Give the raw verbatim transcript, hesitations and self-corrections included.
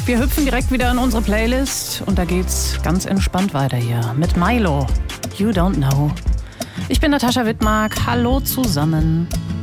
Wir hüpfen direkt wieder in unsere Playlist und da geht's ganz entspannt weiter hier mit Milo. You don't know. Ich bin Natascha Wittmark. Hallo zusammen.